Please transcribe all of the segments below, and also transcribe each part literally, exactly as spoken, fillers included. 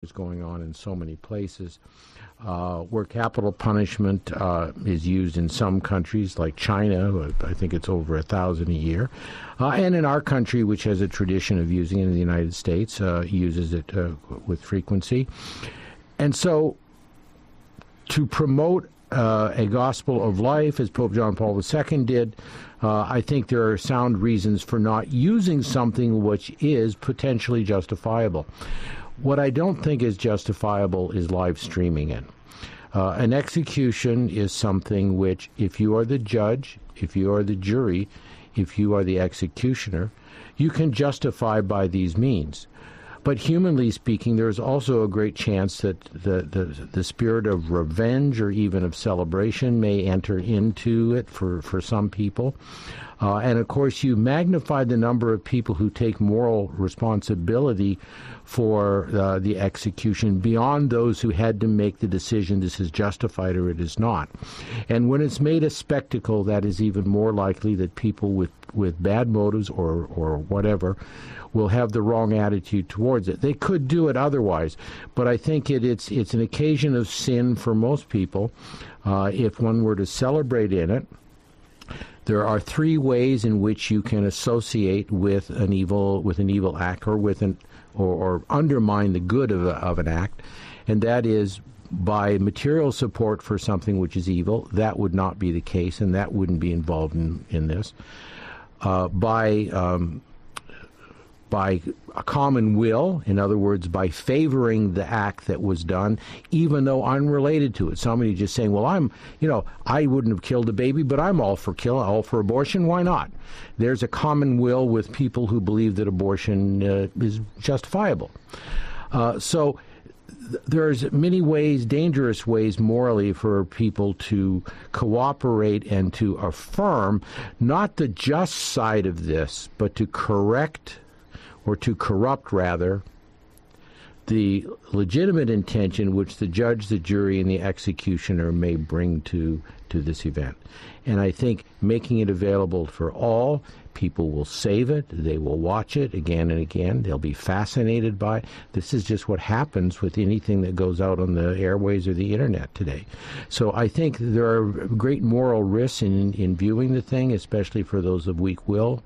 is going on in so many places, uh, where capital punishment uh, is used in some countries, like China. I think it's over a thousand a year, uh, and in our country, which has a tradition of using it, in the United States, uh, uses it uh, with frequency. And so, to promote uh, a gospel of life, as Pope John Paul the Second did, uh, I think there are sound reasons for not using something which is potentially justifiable. What I don't think is justifiable is live streaming it. Uh, an execution is something which, if you are the judge, if you are the jury, if you are the executioner, you can justify by these means. But humanly speaking, there's also a great chance that the, the, the spirit of revenge or even of celebration may enter into it for, for some people. Uh, and, of course, you magnify the number of people who take moral responsibility for uh, the execution beyond those who had to make the decision this is justified or it is not. And when it's made a spectacle, that is even more likely that people with, with bad motives or, or whatever will have the wrong attitude towards it. They could do it otherwise, but I think it, it's, it's an occasion of sin for most people uh, if one were to celebrate in it. There are three ways in which you can associate with an evil with an evil act or with an or, or undermine the good of, a, of an act, and that is by material support for something which is evil. That would not be the case, and that wouldn't be involved in, in this. Uh, by um, by a common will, in other words, by favoring the act that was done, even though unrelated to it. Somebody just saying, well, I'm, you know, I wouldn't have killed a baby, but I'm all for kill, all for abortion. Why not? There's a common will with people who believe that abortion uh, is justifiable. Uh, so th- there's many ways, dangerous ways morally for people to cooperate and to affirm not the just side of this, but to correct or to corrupt, rather, the legitimate intention which the judge, the jury, and the executioner may bring to, to this event. And I think making it available for all, people will save it, they will watch it again and again, they'll be fascinated by it. This is just what happens with anything that goes out on the airways or the internet today. So I think there are great moral risks in, in viewing the thing, especially for those of weak will.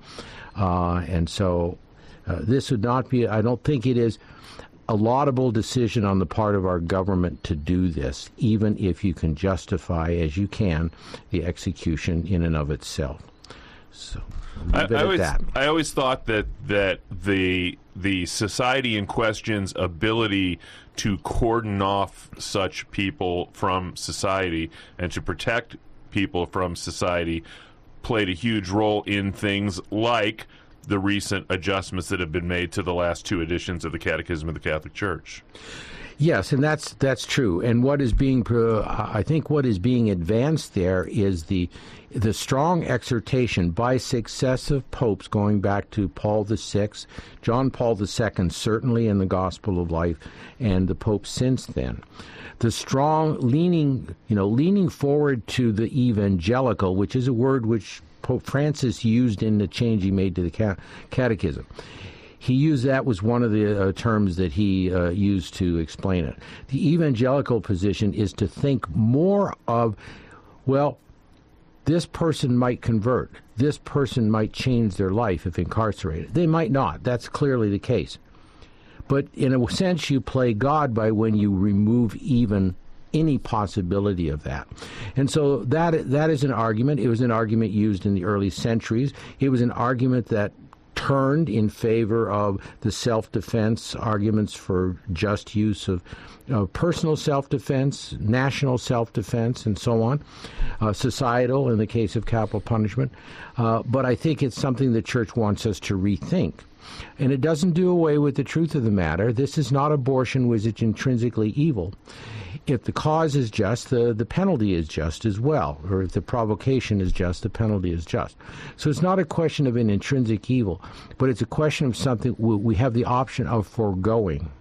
Uh, and so Uh, this would not be, I don't think it is a laudable decision on the part of our government to do this, even if you can justify, as you can, the execution in and of itself. So, I, leave it I, at always, that. I always thought that, that the, the society in question's ability to cordon off such people from society and to protect people from society played a huge role in things like the recent adjustments that have been made to the last two editions of the Catechism of the Catholic Church. Yes, and that's that's true. And what is being, uh, I think, what is being advanced there is the the strong exhortation by successive popes, going back to Paul the Sixth, John Paul the Second, certainly in the Gospel of Life, and the popes since then. The strong leaning, you know, leaning forward to the evangelical, which is a word which Pope Francis used in the change he made to the ca- catechism. He used that was one of the uh, terms that he uh, used to explain it. The evangelical position is to think more of, well, this person might convert. This person might change their life if incarcerated. They might not. That's clearly the case. But in a sense, you play God by when you remove even any possibility of that. And so that that is an argument. It was an argument used in the early centuries. It was an argument that turned in favor of the self-defense arguments for just use of uh, personal self-defense, national self-defense, and so on, uh, societal in the case of capital punishment. Uh, but I think it's something the Church wants us to rethink. And it doesn't do away with the truth of the matter. This is not abortion which is intrinsically evil. If the cause is just, the, the penalty is just as well. Or if the provocation is just, the penalty is just. So it's not a question of an intrinsic evil, but it's a question of something we have the option of foregoing.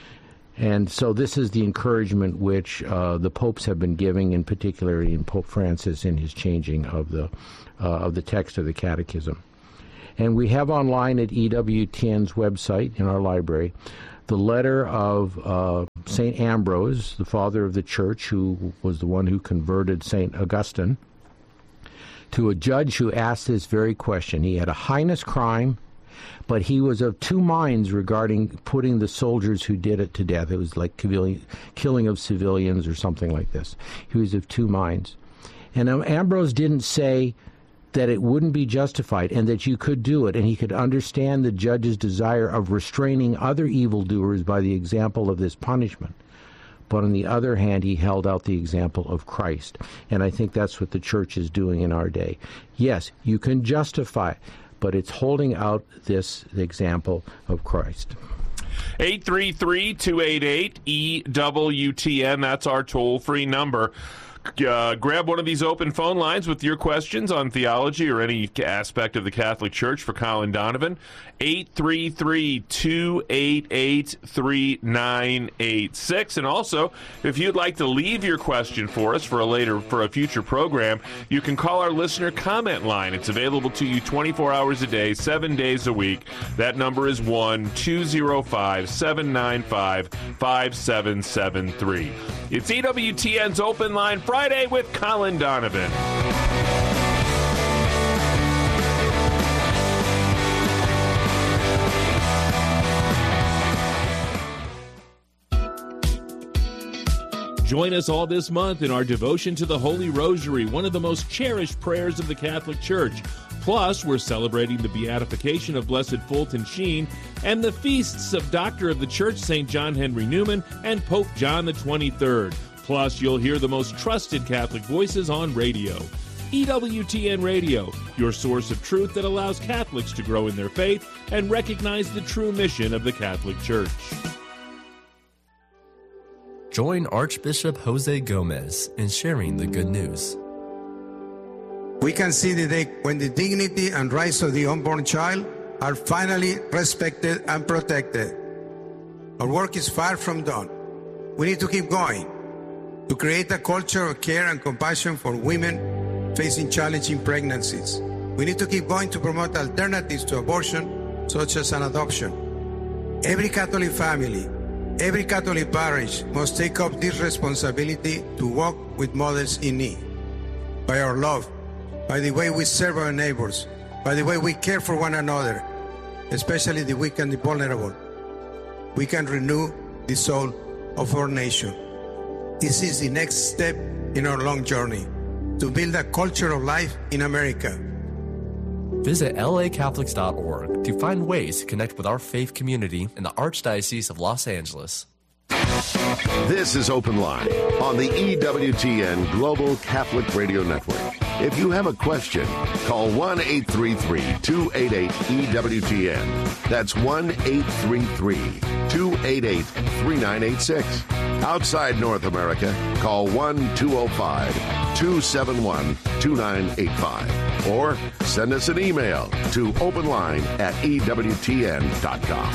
And so this is the encouragement which uh, the popes have been giving, in particular in Pope Francis in his changing of the uh, of the text of the Catechism. And we have online at E W T N's website in our library the letter of uh, Saint Ambrose, the father of the church, who was the one who converted Saint Augustine, to a judge who asked this very question. He had a heinous crime, but he was of two minds regarding putting the soldiers who did it to death. It was like killing of civilians or something like this. He was of two minds. And Ambrose didn't say that it wouldn't be justified and that you could do it, and he could understand the judge's desire of restraining other evildoers by the example of this punishment. But on the other hand, he held out the example of Christ. And I think that's what the church is doing in our day. Yes, you can justify, but it's holding out this example of Christ. eight three three, two eight eight, E W T N, that's our toll-free number. Uh, grab one of these open phone lines with your questions on theology or any aspect of the Catholic Church for Colin Donovan. eight three three, two eight eight, three nine eight six. And also, if you'd like to leave your question for us for a later, for a future program, you can call our listener comment line. It's available to you twenty-four hours a day, seven days a week. That number is one two zero five, seven nine five, five seven seven three. It's E W T N's Open Line Friday with Colin Donovan. Join us all this month in our devotion to the Holy Rosary, one of the most cherished prayers of the Catholic Church. Plus, we're celebrating the beatification of Blessed Fulton Sheen and the feasts of Doctor of the Church, Saint John Henry Newman, and Pope John the twenty-third. Plus, you'll hear the most trusted Catholic voices on radio. E W T N Radio, your source of truth that allows Catholics to grow in their faith and recognize the true mission of the Catholic Church. Join Archbishop Jose Gomez in sharing the good news. We can see the day when the dignity and rights of the unborn child are finally respected and protected. Our work is far from done. We need to keep going to create a culture of care and compassion for women facing challenging pregnancies. We need to keep going to promote alternatives to abortion, such as an adoption. Every Catholic family, every Catholic parish must take up this responsibility to walk with mothers in need. By our love, by the way we serve our neighbors, by the way we care for one another, especially the weak and the vulnerable, we can renew the soul of our nation. This is the next step in our long journey to build a culture of life in America. Visit L A Catholics dot org to find ways to connect with our faith community in the Archdiocese of Los Angeles. This is Open Line on the E W T N Global Catholic Radio Network. If you have a question, call one eight three three, two eight eight, E W T N. That's one eight three three, two eight eight, three nine eight six. Outside North America, call one two zero five, two seven one, two nine eight five. Or send us an email to openline at E W T N dot com.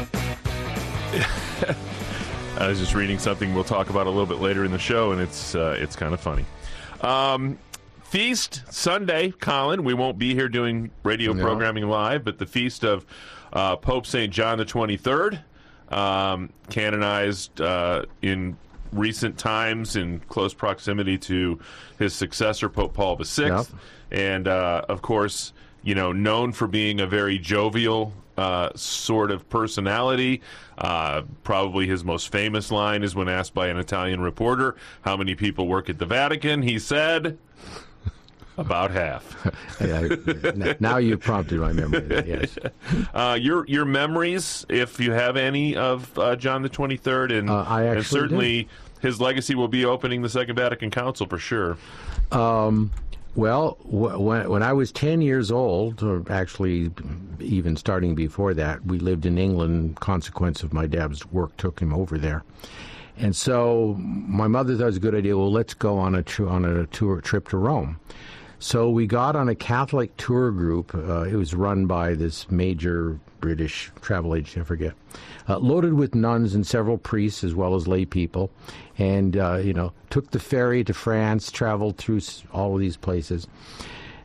I was just reading something we'll talk about a little bit later in the show, and it's uh, it's kind of funny. Um, Feast Sunday, Colin. We won't be here doing radio no. programming live, but the feast of uh, Pope Saint John the twenty-third, um, canonized uh, in recent times in close proximity to his successor, Pope Paul the sixth, yep. and uh, of course, you know, known for being a very jovial Uh, sort of personality. Uh, probably his most famous line is when asked by an Italian reporter how many people work at the Vatican. He said, about half. Yeah, now you've prompted my memory. Yes. Uh, your your memories, if you have any, of uh, John the twenty-third, and, uh, I and certainly did. his legacy will be opening the Second Vatican Council for sure. Um, Well, w- when, when I was ten years old, or actually even starting before that, we lived in England. Consequence of my dad's work took him over there. And so my mother thought it was a good idea, well, let's go on a, tr- on a tour trip to Rome. So we got on a Catholic tour group. Uh, it was run by this major British travel agency, I forget, uh, loaded with nuns and several priests as well as lay people. And, uh, you know, took the ferry to France, traveled through all of these places.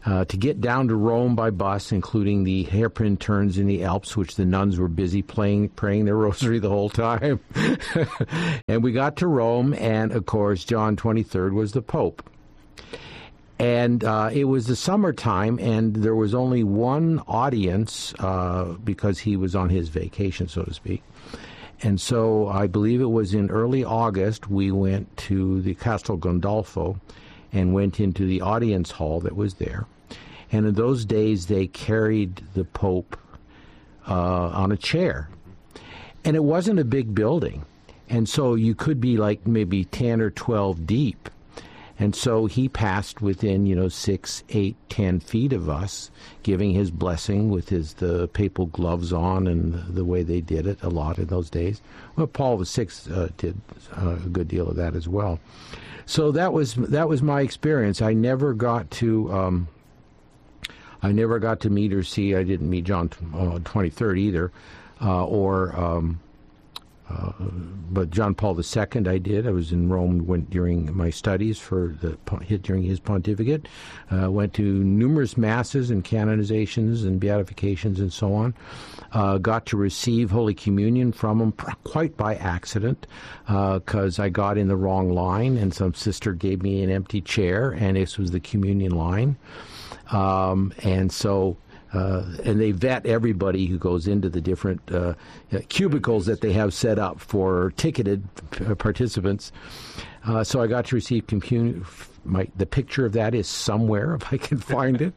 Uh, to get down to Rome by bus, including the hairpin turns in the Alps, which the nuns were busy playing, praying their rosary the whole time. And we got to Rome, and, of course, John twenty-third was the Pope. And uh, it was the summertime, and there was only one audience uh, because he was on his vacation, so to speak. And so I believe it was in early August, we went to the Castel Gandolfo and went into the audience hall that was there. And in those days, they carried the Pope uh, on a chair. And it wasn't a big building. And so you could be like maybe ten or twelve deep. And so he passed within, you know, six, eight, ten feet of us, giving his blessing with his the papal gloves on and the, the way they did it a lot in those days. Well, Paul the Sixth uh, did uh, a good deal of that as well. So that was that was my experience. I never got to um, I never got to meet or see. I didn't meet John uh, twenty-third either, uh, or. Um, Uh, but John Paul the Second, I did. I was in Rome when, during my studies for the during his pontificate. Uh, went to numerous masses and canonizations and beatifications and so on. Uh, got to receive Holy Communion from him quite by accident because uh, I got in the wrong line and some sister gave me an empty chair and this was the communion line. Um, and so... Uh, and they vet everybody who goes into the different uh, cubicles that they have set up for ticketed participants. Uh, so I got to receive commun- my the picture of that is somewhere if I can find it.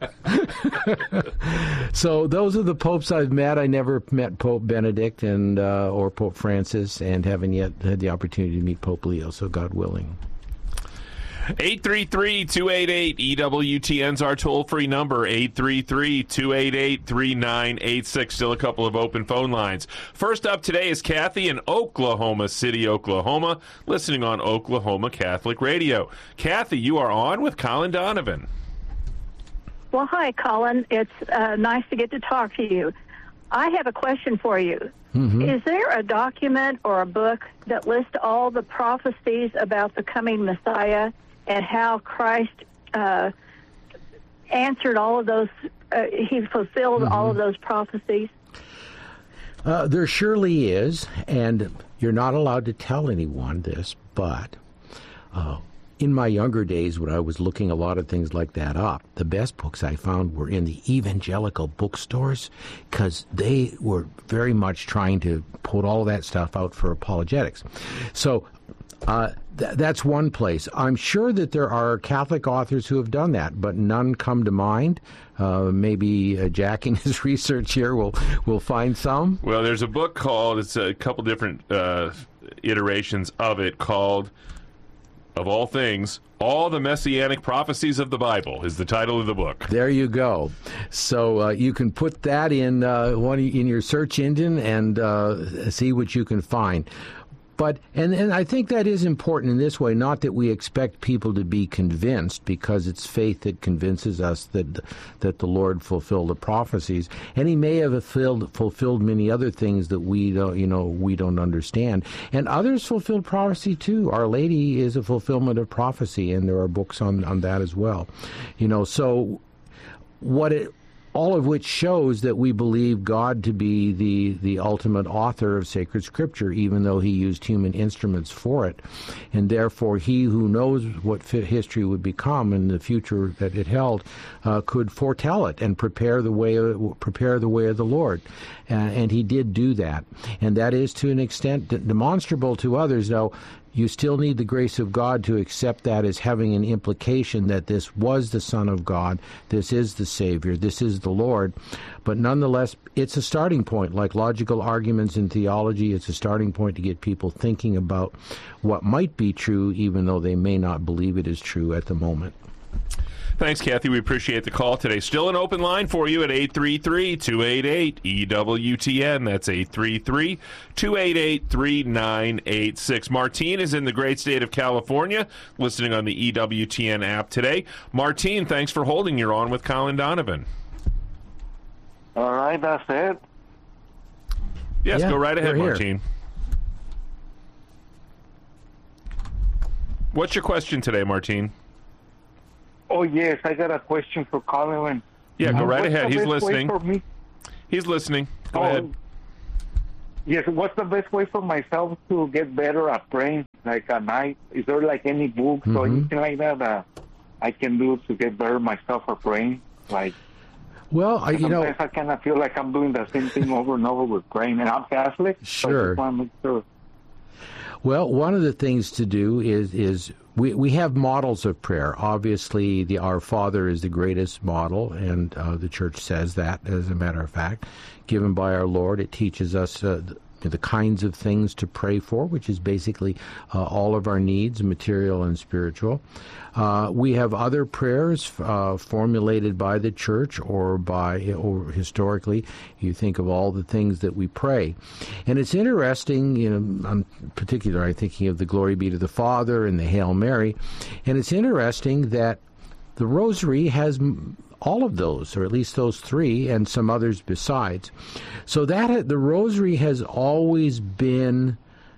So those are the popes I've met. I never met Pope Benedict and uh, or Pope Francis, and haven't yet had the opportunity to meet Pope Leo. So God willing. eight three three, two eight eight, E W T N's our toll-free number, eight three three, two eight eight, three nine eight six. Still a couple of open phone lines. First up today is Kathy in Oklahoma City, Oklahoma, listening on Oklahoma Catholic Radio. Kathy, you are on with Colin Donovan. Well, hi, Colin. It's uh, nice to get to talk to you. I have a question for you. Mm-hmm. Is there a document or a book that lists all the prophecies about the coming Messiah and how Christ uh, answered all of those, uh, he fulfilled mm-hmm. all of those prophecies? Uh, there surely is, and you're not allowed to tell anyone this, but uh, in my younger days when I was looking a lot of things like that up, the best books I found were in the evangelical bookstores because they were very much trying to put all that stuff out for apologetics. So uh, th- that's one place. I'm sure that there are Catholic authors who have done that, but none come to mind. Uh, maybe uh, Jack in his research here will will find some. Well, there's a book called, it's a couple different uh, iterations of it, called, of all things, All the Messianic Prophecies of the Bible is the title of the book. There you go. So uh, you can put that in uh, one in your search engine and uh, see what you can find. But and, and I think that is important in this way, not that we expect people to be convinced, because it's faith that convinces us that that the Lord fulfilled the prophecies, and He may have fulfilled fulfilled many other things that we don't, you know, we don't understand, and others fulfilled prophecy too. Our Lady is a fulfillment of prophecy, and there are books on on that as well, you know. So what it. All of which shows that we believe God to be the, the ultimate author of sacred scripture, even though He used human instruments for it. And therefore, He who knows what history would become and the future that it held uh, could foretell it and prepare the way of, prepare the way of the Lord. Uh, and He did do that. And that is to an extent demonstrable to others, though. You still need the grace of God to accept that as having an implication that this was the Son of God, this is the Savior, this is the Lord. But nonetheless, it's a starting point. Like logical arguments in theology, it's a starting point to get people thinking about what might be true, even though they may not believe it is true at the moment. Thanks, Kathy. We appreciate the call today. Still an open line for you at eight three three, two eight eight, E W T N. That's eight three three, two eight eight, three nine eight six. Martine is in the great state of California, listening on the E W T N app today. Martine, thanks for holding. You're on with Colin Donovan. All right, that's it. Yes, yeah, go right ahead, we're here. Martine. What's your question today, Martine? Oh, yes, I got a question for Colin. Yeah, go Uh, right what's ahead. the He's best way listening. For me? He's listening. Go Oh, ahead. Yes, what's the best way for myself to get better at praying, like at night? Is there like any books or Mhm. anything like that that I can do to get better myself at praying? Like, Well, I, you know, sometimes I kind of feel like I'm doing the same thing over and over with praying, and I'm Catholic. So I Sure. just want to make sure. well, one of the things to do is is we we have models of prayer. Obviously, the Our Father is the greatest model, and uh, the Church says that, as a matter of fact, given by our Lord. It teaches us uh, the, the kinds of things to pray for, which is basically uh, all of our needs, material and spiritual. Uh, we have other prayers uh, formulated by the Church or by, or historically, you think of all the things that we pray. And it's interesting, you know, in particular, I'm thinking of the Glory Be to the Father and the Hail Mary, and it's interesting that the Rosary has all of those, or at least those three, and some others besides. So that the Rosary has always been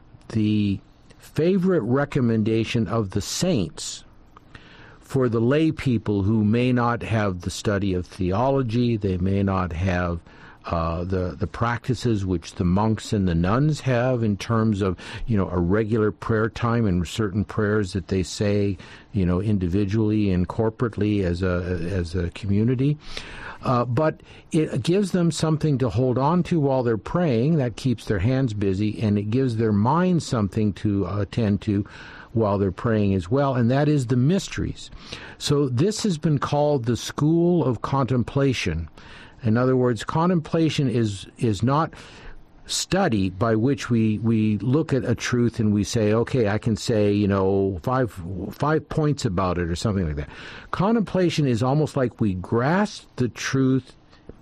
the favorite recommendation of the saints for the lay people who may not have the study of theology, they may not have uh, the the practices which the monks and the nuns have in terms of, you know, a regular prayer time and certain prayers that they say, you know, individually and corporately as a as a community. Uh, but it gives them something to hold on to while they're praying. That keeps their hands busy, and it gives their mind something to uh, attend to while they're praying as well, and that is the mysteries. So this has been called the school of contemplation. In other words, contemplation is is not study by which we, we look at a truth and we say, okay, I can say, you know, five five points about it or something like that. Contemplation is almost like we grasp the truth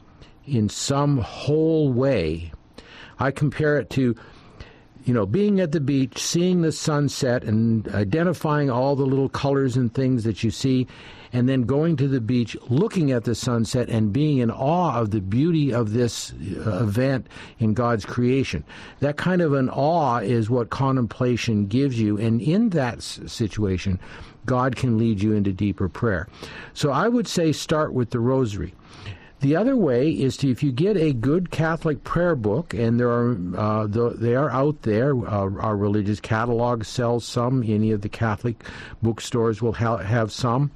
in some whole way. I compare it to, you know, being at the beach, seeing the sunset and identifying all the little colors and things that you see, and then going to the beach, looking at the sunset and being in awe of the beauty of this uh, event in God's creation. That kind of an awe is what contemplation gives you, and in that s- situation, God can lead you into deeper prayer. So I would say start with the Rosary. The other way is to, if you get a good Catholic prayer book, and there are uh, the, they are out there. Uh, our religious catalog sells some. Any of the Catholic bookstores will ha- have some.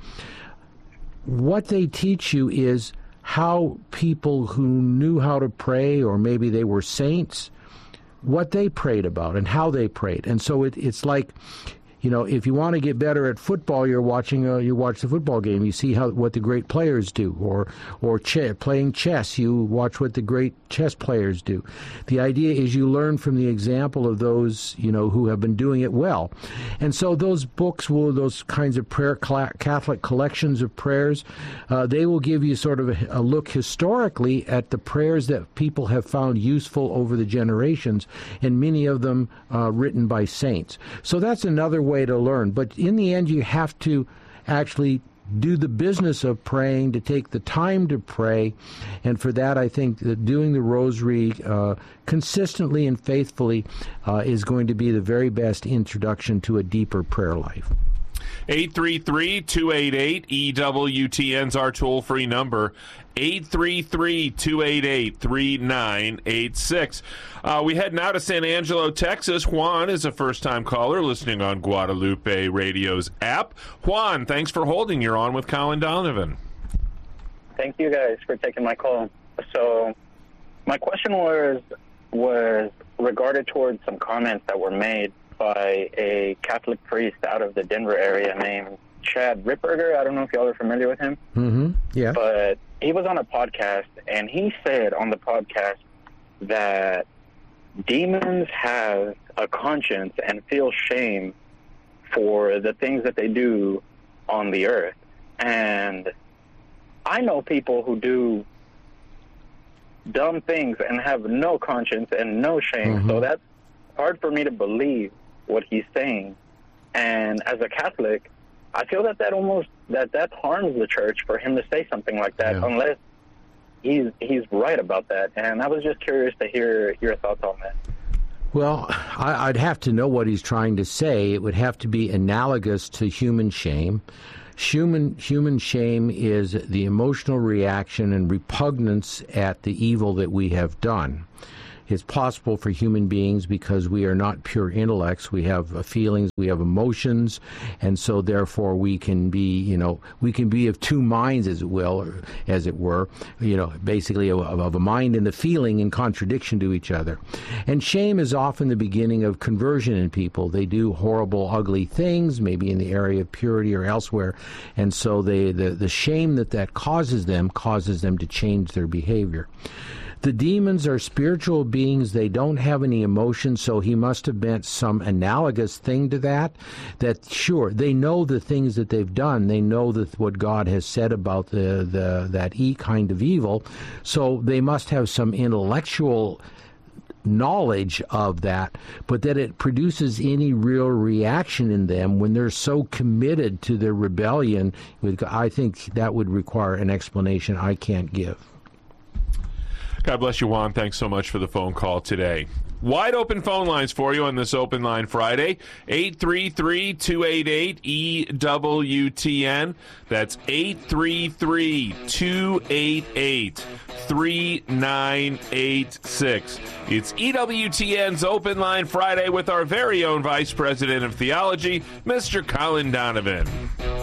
What they teach you is how people who knew how to pray, or maybe they were saints, what they prayed about and how they prayed. And so it, it's like, you know, if you want to get better at football, you're watching a, you watch the football game. You see how what the great players do, or or ch- playing chess. You watch what the great chess players do. The idea is you learn from the example of those, you know, who have been doing it well. And so those books will, those kinds of prayer Catholic collections of prayers, uh, they will give you sort of a, a look historically at the prayers that people have found useful over the generations, and many of them uh, written by saints. So that's another way to learn. But in the end, you have to actually do the business of praying, to take the time to pray. And for that, I think that doing the Rosary uh, consistently and faithfully uh, is going to be the very best introduction to a deeper prayer life. eight three three, two eight eight, E W T N's our toll-free number, eight three three, two eight eight, three nine eight six. Uh, we head now to San Angelo, Texas. Juan is a first-time caller listening on Guadalupe Radio's app. Juan, thanks for holding. You're on with Colin Donovan. Thank you guys for taking my call. So my question was was regarded towards some comments that were made by a Catholic priest out of the Denver area named Chad Ripperger. I don't know if y'all are familiar with him. Mm-hmm. Yeah. But he was on a podcast, and he said on the podcast that demons have a conscience and feel shame for the things that they do on the earth. And I know people who do dumb things and have no conscience and no shame. Mm-hmm. So that's hard for me to believe what he's saying. And as a Catholic, I feel that that almost that that harms the church for him to say something like that, Yeah. unless he's he's right about that. And I was just curious to hear your thoughts on that. Well, I, I'd have to know what he's trying to say. It would have to be analogous to human shame. Human, human shame is the emotional reaction and repugnance at the evil that we have done. It's possible for human beings because we are not pure intellects. We have uh, feelings, we have emotions, and so therefore we can be, you know, we can be of two minds, as it will, or as it were, you know, basically of, of a mind and the feeling in contradiction to each other. And shame is often the beginning of conversion in people. They do horrible, ugly things, maybe in the area of purity or elsewhere, and so they the, the shame that that causes them causes them to change their behavior. The demons are spiritual beings. They don't have any emotion, so he must have meant some analogous thing to that. That, sure, they know the things that they've done. They know that what God has said about the, the that e kind of evil, so they must have some intellectual knowledge of that, but that it produces any real reaction in them when they're so committed to their rebellion, I think that would require an explanation I can't give. God bless you, Juan. Thanks so much for the phone call today. Wide open phone lines for you on this Open Line Friday. eight three three, two eight eight, E W T N. That's eight three three, two eight eight, three nine eight six. It's E W T N's Open Line Friday with our very own Vice President of Theology, Mister Colin Donovan.